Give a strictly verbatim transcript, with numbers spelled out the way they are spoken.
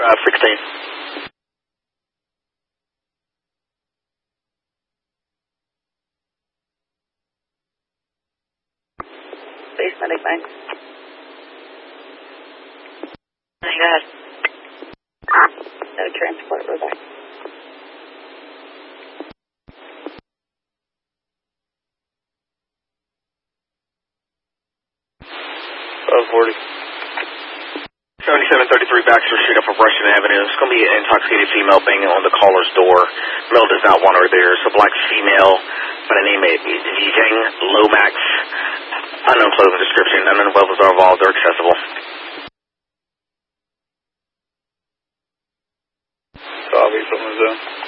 Drive sixteen. Base medic bank. Go ahead. No transport, we're back. twelve forty. seventy-seven thirty-three Baxter Street up of Russian Avenue. It's going to be an intoxicated female banging on the caller's door. Male does not want her there. It's a black female by the name of Yijing Lomax. Unknown clothing description. Unknown levels are involved. They're accessible. Copy from the zone.